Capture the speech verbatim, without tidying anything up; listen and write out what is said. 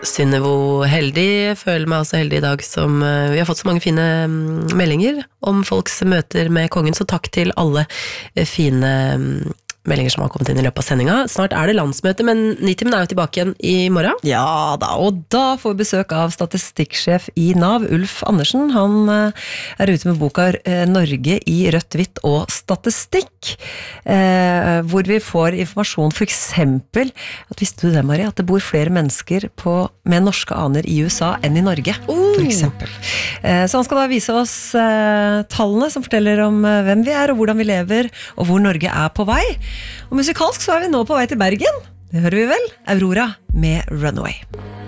Synnevo heldig, føler meg også heldig I dag som vi har fått så mange fine meldinger om folks møter med kongen, så takk til alle fine meldinger som har kommet inn I løpet av sendinga. Snart er det landsmøte, men Nitimen er jo tilbake igjen I morgen. Ja da, og da får vi besøk av statistikksjef I NAV, Ulf Andersen. Han er ute med boka Norge I rødt, hvitt og statistikk, hvor vi får informasjon for eksempel, at visste du det, Marie, at det bor flere mennesker på, med norske aner I USA enn I Norge, oh. for eksempel. Så han skal da vise oss tallene som forteller om hvem vi er, og hvordan vi lever, og hvor Norge er på vei. Og musikalsk så er vi nå på vei til Bergen. Det hører vi vel? Aurora med Runaway.